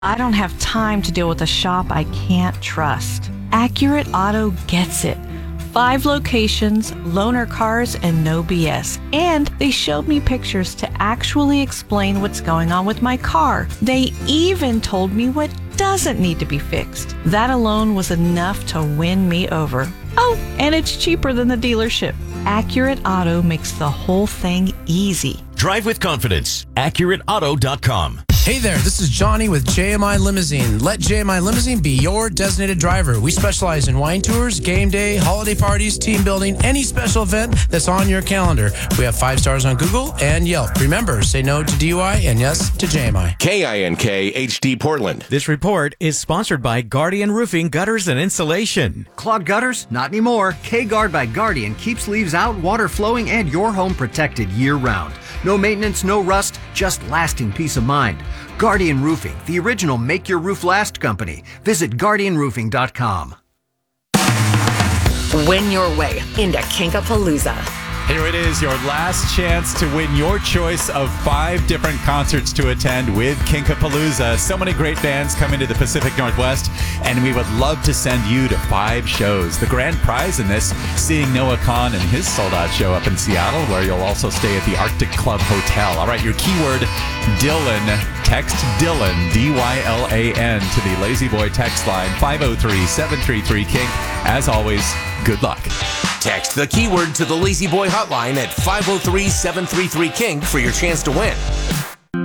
I don't have time to deal with a shop I can't trust. Accurate Auto gets it. 5 locations, loaner cars, and no BS. And they showed me pictures to actually explain what's going on with my car. They even told me what doesn't need to be fixed. That alone was enough to win me over. Oh, and it's cheaper than the dealership. Accurate Auto makes the whole thing easy. Drive with confidence. AccurateAuto.com. Hey there, this is Johnny with JMI Limousine. Let JMI Limousine be your designated driver. We specialize in wine tours, game day, holiday parties, team building, any special event that's on your calendar. We have 5 stars on Google and Yelp. Remember, say no to DUI and yes to JMI. KINK HD Portland. This report is sponsored by Guardian Roofing Gutters and Insulation. Clogged gutters? Not anymore. K-Guard by Guardian keeps leaves out, water flowing, and your home protected year-round. No maintenance, no rust, just lasting peace of mind. Guardian Roofing, the original Make Your Roof Last company. Visit GuardianRoofing.com. Win your way into Kinkapalooza. Here it is, your last chance to win your choice of 5 different concerts to attend with Kinkapalooza. So many great bands coming to the Pacific Northwest, and we would love to send you to 5 shows. The grand prize in this, seeing Noah Kahan and his sold-out show up in Seattle, where you'll also stay at the Arctic Club Hotel. All right, your keyword, Dylan. Text Dylan, D-Y-L-A-N, to the Lazy Boy text line, 503-733-KINK. As always, good luck. Text the keyword to the Lazy Boy hotline at 503-733-KINK for your chance to win.